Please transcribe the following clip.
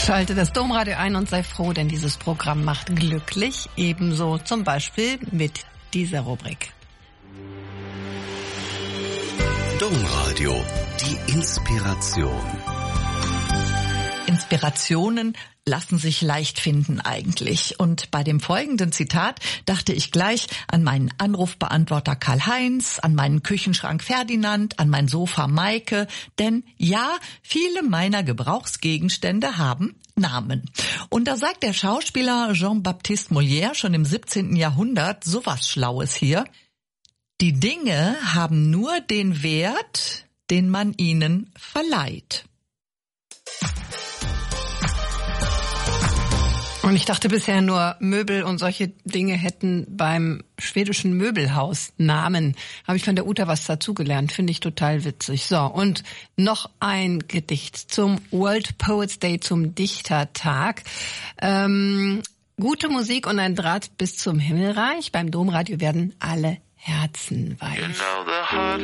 Schalte das Domradio ein und sei froh, denn dieses Programm macht glücklich. Ebenso zum Beispiel mit dieser Rubrik. Domradio, die Inspiration. Inspirationen lassen sich leicht finden eigentlich. Und bei dem folgenden Zitat dachte ich gleich an meinen Anrufbeantworter Karl-Heinz, an meinen Küchenschrank Ferdinand, an mein Sofa Maike. Denn ja, viele meiner Gebrauchsgegenstände haben Namen. Und da sagt der Schauspieler Jean-Baptiste Molière schon im 17. Jahrhundert sowas Schlaues hier. Die Dinge haben nur den Wert, den man ihnen verleiht. Und ich dachte bisher nur, Möbel und solche Dinge hätten beim schwedischen Möbelhaus Namen. Habe ich von der Uta was dazugelernt, finde ich total witzig. So, und noch ein Gedicht zum World Poets Day, zum Dichtertag. Gute Musik und ein Draht bis zum Himmelreich. Beim Domradio werden alle Herzen weich.